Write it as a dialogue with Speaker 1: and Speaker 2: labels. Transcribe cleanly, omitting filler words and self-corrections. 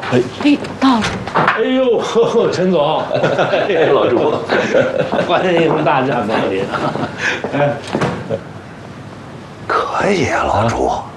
Speaker 1: 哎，到了。哎呦，陈总，
Speaker 2: 老朱，
Speaker 1: 欢迎大驾光临。哎，
Speaker 2: 可以啊，老朱。